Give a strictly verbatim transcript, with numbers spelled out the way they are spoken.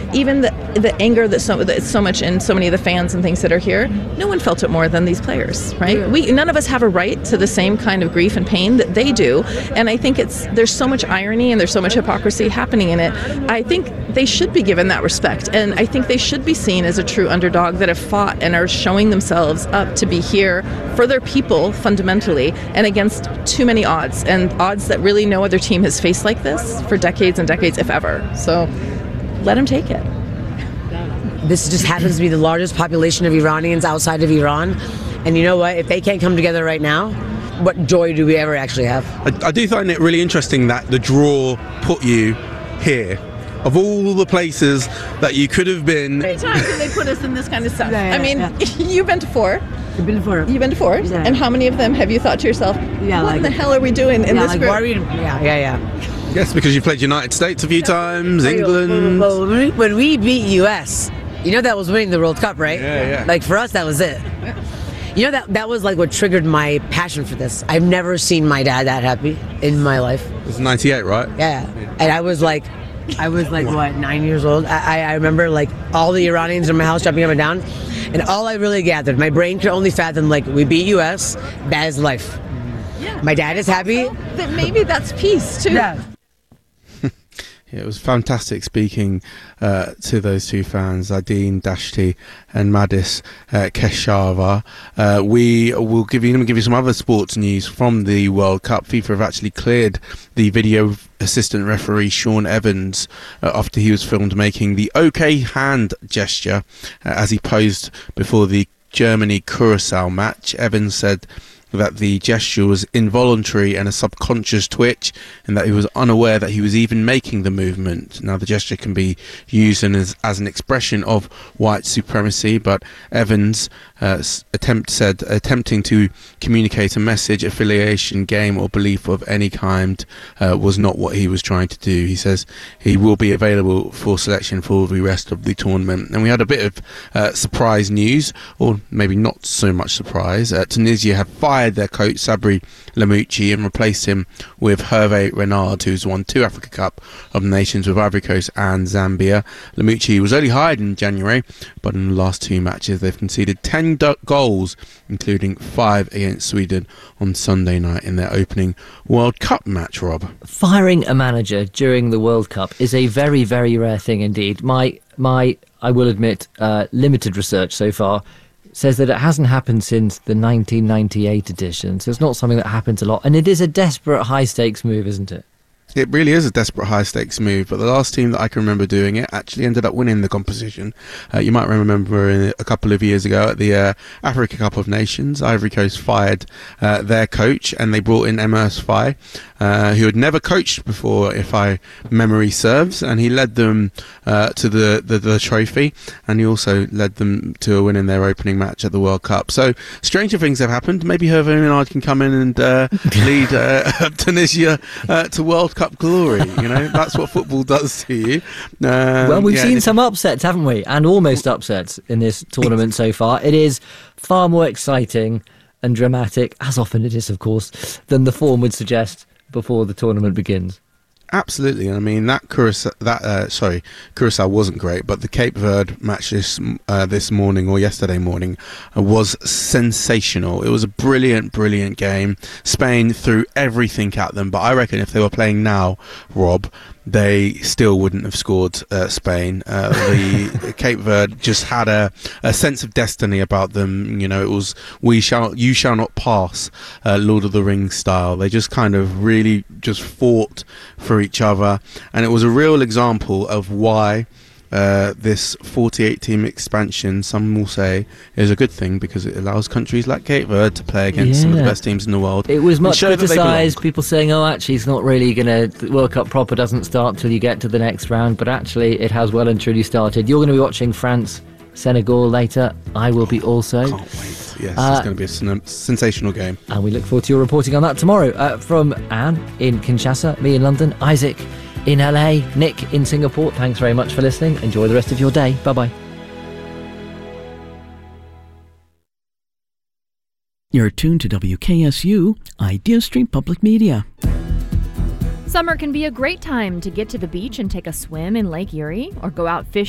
even the the anger that so that's so much in so many of the fans and things that are here, no one felt it more than these players, right? Yeah. We none of us have a right to the same kind of grief and pain that they do, and I think it's there's so much irony and there's so much hypocrisy happening in it. I think they should be given that respect, and I think they should be seen as a true underdog that have fought and are showing themselves up to be here for their people fundamentally and against too many odds, and odds that really no other team has faced like this for decades and decades, if ever. So let them take it. This just happens to be the largest population of Iranians outside of Iran, and you know what? If they can't come together right now, what joy do we ever actually have? I, I do find it really interesting that the draw put you here. Of all the places that you could have been. How many times did they put us in this kind of stuff? Yeah, yeah, I mean, yeah. You've been to four. I've been to four. You've been to four? Yeah. And how many of them have you thought to yourself, yeah, what like, in the hell are we doing in yeah, this like, group? Why are we, yeah, yeah, yeah. Yes, because you played United States a few times, England. Well, when, we, when we beat U S, you know that was winning the World Cup, right? Yeah, yeah. Like, for us, that was it. You know, that that was like what triggered my passion for this. I've never seen my dad that happy in my life. It was ninety-eight, right? Yeah. And I was like, I was like, what, nine years old? I, I remember like all the Iranians in my house jumping up and down. And all I really gathered, my brain could only fathom, like, we beat U S, that is life. Yeah. My dad is happy. That maybe that's peace, too. Yeah. Yeah, it was fantastic speaking uh, to those two fans, Adine Dashti and Madis uh, Keshava. Uh, we will give you, give you some other sports news from the World Cup. FIFA have actually cleared the video assistant referee Sean Evans uh, after he was filmed making the OK hand gesture uh, as he posed before the Germany-Curacao match. Evans said that the gesture was involuntary and a subconscious twitch, and that he was unaware that he was even making the movement. Now, the gesture can be used as, as an expression of white supremacy, but Evans uh, attempt said attempting to communicate a message, affiliation, game or belief of any kind uh, was not what he was trying to do. He says he will be available for selection for the rest of the tournament. And we had a bit of uh, surprise news, or maybe not so much surprise. Uh, Tunisia have five their coach Sabri Lamouchi and replaced him with Hervé Renard, who's won two Africa Cup of Nations with Ivory Coast and Zambia. Lamouchi was only hired in January, but in the last two matches they've conceded ten do- goals, including five against Sweden on Sunday night in their opening World Cup match. Rob, firing a manager during the World Cup is a very, very rare thing indeed. My, my, I will admit, uh, limited research so far says that it hasn't happened since the nineteen ninety-eight edition, so it's not something that happens a lot, and it is a desperate high-stakes move, isn't it? It really is a desperate high-stakes move, but the last team that I can remember doing it actually ended up winning the competition. Uh, you might remember in a couple of years ago at the uh, Africa Cup of Nations, Ivory Coast fired uh, their coach and they brought in Emers Faye, uh, who had never coached before, if I memory serves, and he led them uh, to the, the, the trophy, and he also led them to a win in their opening match at the World Cup. So stranger things have happened. Maybe Hervé Renard can come in and uh, lead uh, Tunisia uh, to World Cup Cup glory. You know, that's what football does to you. Um, well, we've yeah, seen some upsets, haven't we? And almost upsets in this tournament so far. It is far more exciting and dramatic, as often it is, of course, than the form would suggest before the tournament begins. Absolutely. I mean, that Curacao, that uh, sorry, Curacao wasn't great, but the Cape Verde match this uh, this morning or yesterday morning uh, was sensational. It was a brilliant, brilliant game. Spain threw everything at them, but I reckon if they were playing now, Rob, they still wouldn't have scored uh, Spain. Uh, the Cape Verde just had a, a sense of destiny about them. You know, it was we shall, you shall not pass, uh, Lord of the Rings style. They just kind of really just fought for each other, and it was a real example of why uh, this forty-eight team expansion, some will say, is a good thing, because it allows countries like Cape Verde to play against yeah. some of the best teams in the world. It was much criticised, people saying, oh, actually, it's not really going to, the World Cup proper doesn't start till you get to the next round, but actually it has well and truly started. You're going to be watching France, Senegal later. I will be also. Can't wait. Yes, uh, it's going to be a sen- sensational game. And we look forward to your reporting on that tomorrow. Uh, from Anne in Kinshasa, me in London, Isaac in L A, Nick in Singapore. Thanks very much for listening. Enjoy the rest of your day. Bye-bye. You're tuned to W K S U, Idea Stream Public Media. Summer can be a great time to get to the beach and take a swim in Lake Erie or go out fishing